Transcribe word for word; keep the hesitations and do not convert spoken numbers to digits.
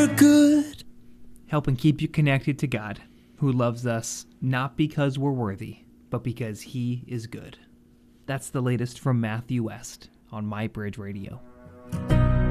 you're good. Helping keep you connected to God, who loves us not because we're worthy, but because he is good. That's the latest from Matthew West on My Bridge Radio.